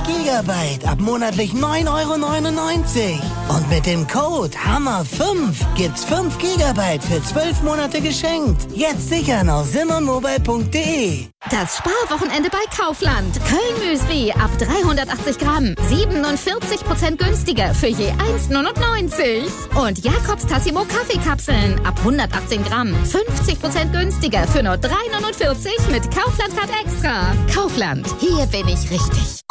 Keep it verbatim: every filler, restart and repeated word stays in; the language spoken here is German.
Gigabyte ab monatlich neun Euro neunundneunzig. Und mit dem Code Hammer fünf gibt's fünf Gigabyte für zwölf Monate geschenkt. Jetzt sichern auf simonmobile punkt de. Das Sparwochenende bei Kaufland. Köln-Müsli ab dreihundertachtzig Gramm. siebenundvierzig Prozent günstiger für je eins neunundneunzig. Und Jakobs Tassimo Kaffeekapseln ab hundertachtzehn Gramm. fünfzig Prozent günstiger für nur drei neunundvierzig mit Kaufland Card Extra. Kaufland, hier bin ich richtig.